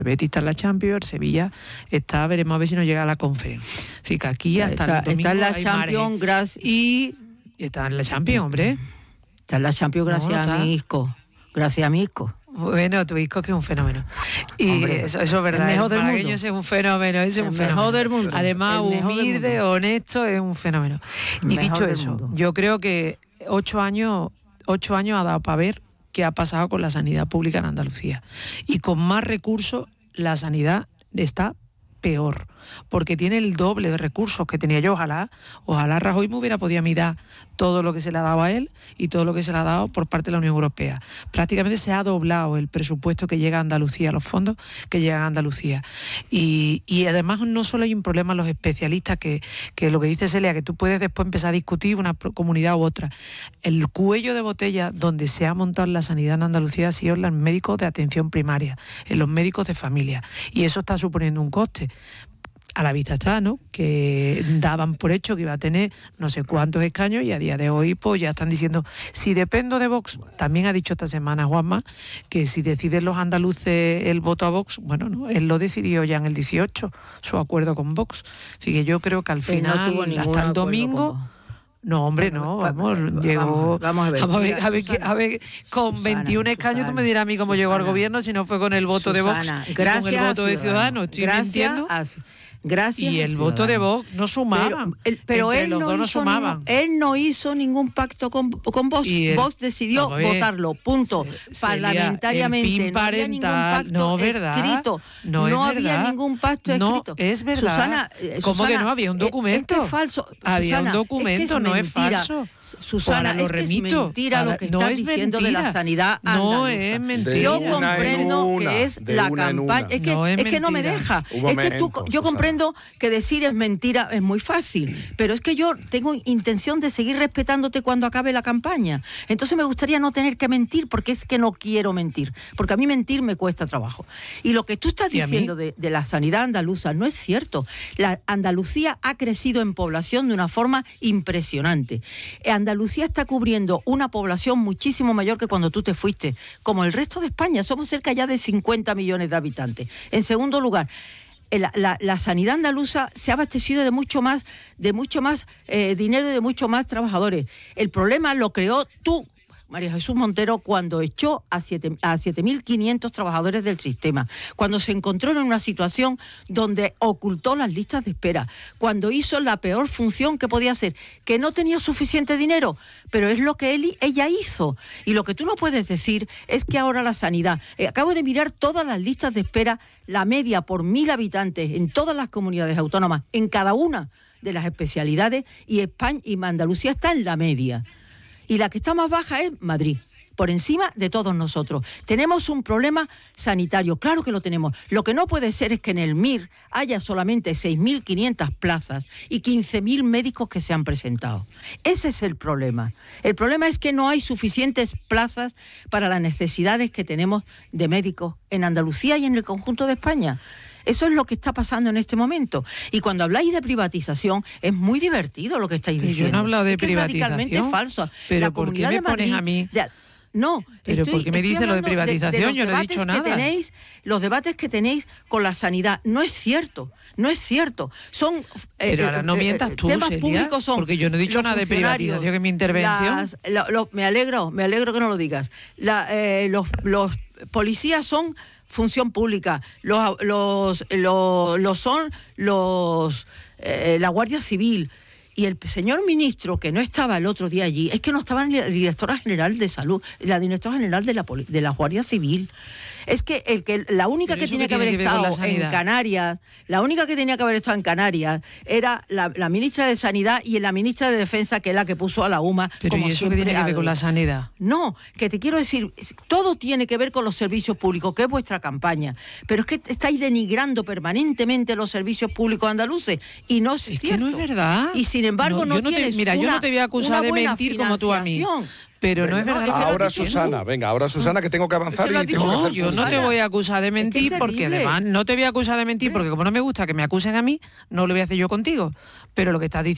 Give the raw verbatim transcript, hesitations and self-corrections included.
Betis está en la Champions, el Sevilla está, veremos a ver si nos llega a la Conference. Así que aquí hasta está, el domingo está en la hay Champions, gracias. Y está en la Champions, hombre. Está en la Champions gracias no, no a mi Isco. Gracias a mi Isco. Bueno, tu Isco que es un fenómeno. Y Hombre, eso, eso es verdad. El mejor el del mundo. Ese es un fenómeno, ese es el un fenómeno. Mejor del mundo. Además, humilde, honesto, es un fenómeno. Y dicho eso, mundo. yo creo que ocho años, ocho años ha dado para ver qué ha pasado con la sanidad pública en Andalucía. Y con más recursos, la sanidad está peor, porque tiene el doble de recursos que tenía yo. Ojalá, ojalá Rajoy me hubiera podido mirar todo lo que se le ha dado a él y todo lo que se le ha dado por parte de la Unión Europea. Prácticamente se ha doblado el presupuesto que llega a Andalucía, los fondos que llegan a Andalucía. Y, y además no solo hay un problema en los especialistas, que, que lo que dice Celia, que tú puedes después empezar a discutir una comunidad u otra. El cuello de botella donde se ha montado la sanidad en Andalucía ha sido en los médicos de atención primaria, en los médicos de familia. Y eso está suponiendo un coste. A la vista está, ¿no?, que daban por hecho que iba a tener no sé cuántos escaños y a día de hoy pues ya están diciendo, si dependo de Vox, también ha dicho esta semana Juanma, que si deciden los andaluces el voto a Vox, bueno, no, él lo decidió ya en el dieciocho, su acuerdo con Vox. Así que yo creo que al final, no hasta el domingo... No, hombre, no, vamos, vamos llegó... Vamos a ver, vamos a ver, a ver, Susana, a ver con Susana, veintiún escaños, Susana, tú me dirás a mí cómo Susana, llegó al gobierno si no fue con el voto Susana, de Vox y con el voto de Ciudadanos. ¿Estoy mintiendo? A, gracias. Y el voto de Vox no sumaban. Pero, el, pero él, los no dos no sumaban. Ningún, él no hizo ningún pacto con, con Vox. El, Vox decidió votarlo, punto. Se, Parlamentariamente. El no había ningún pacto no, verdad, escrito. No, no había verdad. ningún pacto no, escrito. Es verdad. Susana, ¿Cómo Susana, que no? Había un documento. Es que es falso. Había Susana, un documento, es que es no mentira. es falso. Susana, lo es que remito. es mentira Para, lo que no estás es diciendo mentira. de la sanidad andaluza. No es mentira. Yo comprendo una, que es la campaña. Es que, no es, es que no me deja. Un es momento, que tú, yo comprendo que decir es mentira es muy fácil, pero es que yo tengo intención de seguir respetándote cuando acabe la campaña. Entonces me gustaría no tener que mentir, porque es que no quiero mentir, porque a mí mentir me cuesta trabajo. Y lo que tú estás diciendo de, de la sanidad andaluza no es cierto. La Andalucía ha crecido en población de una forma impresionante. Andalucía está cubriendo una población muchísimo mayor que cuando tú te fuiste, como el resto de España. Somos cerca ya de cincuenta millones de habitantes. En segundo lugar, La, la, la sanidad andaluza se ha abastecido de mucho más, de mucho más eh, dinero y de mucho más trabajadores. El problema lo creó tú, María Jesús Montero, cuando echó a siete mil quinientos trabajadores del sistema, cuando se encontró en una situación donde ocultó las listas de espera, cuando hizo la peor función que podía hacer, que no tenía suficiente dinero, pero es lo que él, ella hizo. Y lo que tú no puedes decir es que ahora la sanidad... Eh, acabo de mirar todas las listas de espera, la media por mil habitantes en todas las comunidades autónomas, en cada una de las especialidades, y España y Andalucía está en la media. Y la que está más baja es Madrid, por encima de todos nosotros. Tenemos un problema sanitario, claro que lo tenemos. Lo que no puede ser es que en el M I R haya solamente seis mil quinientas plazas y quince mil médicos que se han presentado. Ese es el problema. El problema es que no hay suficientes plazas para las necesidades que tenemos de médicos en Andalucía y en el conjunto de España. Eso es lo que está pasando en este momento. Y cuando habláis de privatización, es muy divertido lo que estáis diciendo. Yo no he hablado de es que privatización. Es radicalmente falso. Pero la ¿por qué me Madrid, pones a mí? De, no, pero estoy, ¿por qué me dices lo de privatización? De, de Yo no he dicho nada. Tenéis, los debates que tenéis con la sanidad, no es cierto. No es cierto. Son Pero eh, ahora no mientas tú, temas Celia, públicos son porque yo no he dicho nada de privatización en mi intervención. Las, lo, lo, me alegro, me alegro que no lo digas. La, eh, los, los policías son función pública, los, los, los, los son los eh, la Guardia Civil. Y el señor ministro, que no estaba el otro día allí, es que no estaba la directora general de salud, la directora general de la, de la Guardia Civil. Es que el que la única que tiene que, que haber que estado en Canarias, la única que tenía que haber estado en Canarias era la, la ministra de Sanidad y la ministra de Defensa, que es la que puso a la U M A. Pero como ¿y eso qué tiene que ver con la sanidad? No, que te quiero decir, todo tiene que ver con los servicios públicos, que es vuestra campaña. Pero es que estáis denigrando permanentemente los servicios públicos andaluces y no es, es cierto. Que no es verdad. Y sin embargo no, no, no tienes te, Mira, una, yo no te voy a acusar de mentir como tú a mí. Pero venga, no es verdad. No, ahora Susana, venga, ahora Susana, que tengo que avanzar es que y tengo no, que hacer... yo no te voy a acusar de mentir, es que porque además no te voy a acusar de mentir, porque como no me gusta que me acusen a mí, no lo voy a hacer yo contigo. Pero lo que estás diciendo